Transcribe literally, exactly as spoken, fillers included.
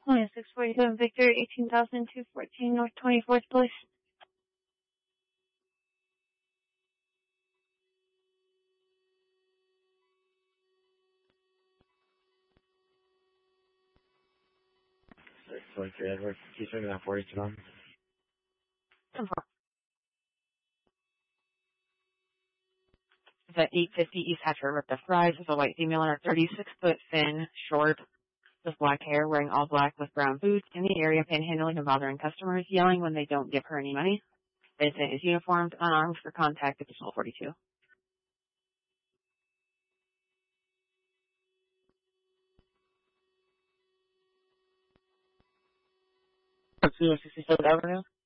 twenty-six forty-seven Victor, eighteen thousand two hundred fourteen North twenty-fourth, please. six forty-three Edward, two seventy-nine forty-two on. The eight fifty East Hatcher with the fries is a white female in her thirty-six foot thin, short, with black hair, wearing all black with brown boots, in the area panhandling and bothering customers, yelling when they don't give her any money. Vincent is uniformed, unarmed, for contact additional forty-two. two sixty-seven Avenue.